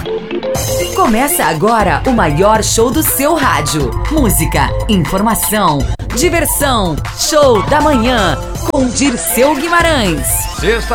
Começa agora o maior show do seu rádio. Música, informação, diversão, show da manhã com Dirceu Guimarães.